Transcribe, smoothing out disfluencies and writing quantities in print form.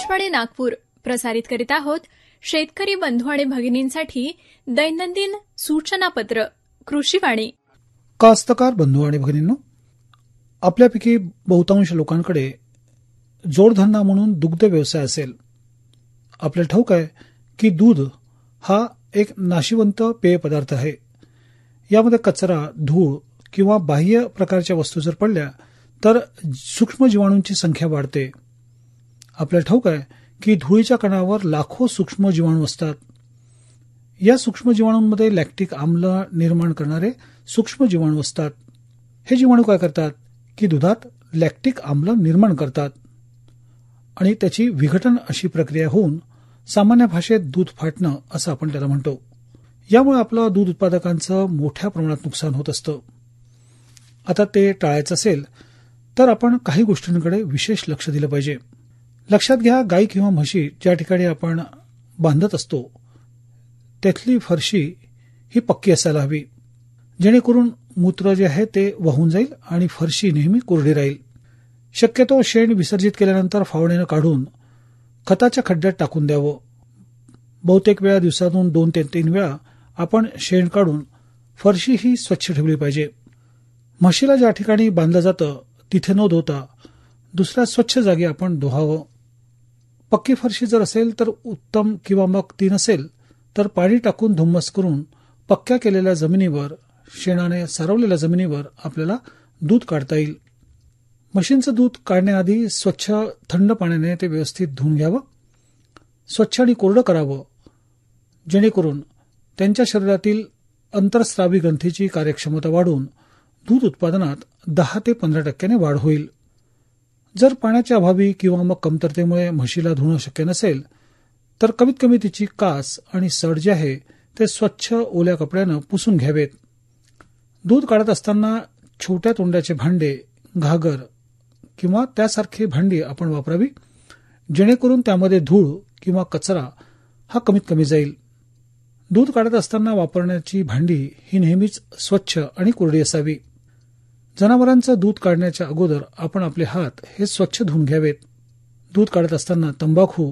आकाशवाणी नागपूर प्रसारित करीत आहोत शेतकरी बंधू आणि भगिनींसाठी दैनंदिन सूचनापत्र कृषीवाणी. कास्तकार बंधू आणि भगिनींनो, आपल्यापैकी बहुतांश लोकांकडे जोडधंदा म्हणून दुग्ध व्यवसाय असेल. आपल्याला ठाऊक आहे की दूध हा एक नाशिवंत पेय पदार्थ आहे. यामध्ये कचरा, धूळ किंवा बाह्य प्रकारच्या वस्तू जर पडल्या तर सूक्ष्म जीवाणूंची संख्या वाढते. आपल्याला ठाऊक आहे की धुळीच्या कणावर लाखो सूक्ष्म जीवाणू असतात. या सूक्ष्म जीवाणूंमध्ये लॅक्टिक आम्ल निर्माण करणारे सूक्ष्म जीवाणू असतात. हे जीवाणू काय करतात की दुधात लॅक्टिक आम्ल निर्माण करतात आणि त्याची विघटन अशी प्रक्रिया होऊन सामान्य भाषेत दूध फाटणं असं आपण त्याला म्हणतो. यामुळे आपलं दूध उत्पादकांचं मोठ्या प्रमाणात नुकसान होत असतं. आता ते टाळायचं असेल तर आपण काही गोष्टींकडे विशेष लक्ष दिलं पाहिजे. लक्षात घ्या, गाय किंवा म्हशी ज्या ठिकाणी आपण बांधत असतो त्यातली फरशी ही पक्की असायला हवी, जेणेकरून मूत्र जे आहे ते वाहून जाईल आणि फरशी नेहमी कोरडी राहील. शक्यतो शेण विसर्जित केल्यानंतर फावड्यानं काढून खताच्या खड्ड्यात टाकून द्यावं. बहुतेक वेळा दिवसातून 2 ते 3 वेळा आपण शेण काढून फरशी ही स्वच्छ ठेवली पाहिजे. म्हशीला ज्या ठिकाणी बांधलं जातं तिथे न धुता दुसऱ्या स्वच्छ जागी आपण धुवावं. पक्की फरशी जर असेल तर उत्तम, किंवा मग ती नसेल तर पाणी टाकून धुम्मस करून पक्क्या केलेल्या जमिनीवर, शेणाने सारवलेल्या जमिनीवर आपल्याला दूध काढता येईल. म्हशींचं दूध काढण्याआधी स्वच्छ थंड पाण्याने ते व्यवस्थित धुवून घ्यावं. स्वच्छ आणि कोरडं करावं, जेणेकरून त्यांच्या शरीरातील अंतर्स्रावी ग्रंथीची कार्यक्षमता वाढून दूध उत्पादनात 10 ते 15% वाढ होईल. जर पाण्याच्या अभावी किंवा मग कमतरतेमुळे म्हशीला धुणं शक्य नसेल तर कमीत कमी तिची कास आणि सड जे आहे ते स्वच्छ ओल्या कपड्यानं पुसून घ्यावेत. दूध काढत असताना छोट्या तोंड्याचे भांडे, घागर किंवा त्यासारखी भांडी आपण वापरावी, जेणेकरून त्यामध्ये धूळ किंवा कचरा हा कमीत कमी जाईल. दूध काढत असताना वापरण्याची भांडी ही नेहमीच स्वच्छ आणि कोरडी असावी. जनावरांचं दूध काढण्याच्या अगोदर आपण आपले हात हे स्वच्छ धुवून घ्यावेत. दूध काढत असताना तंबाखू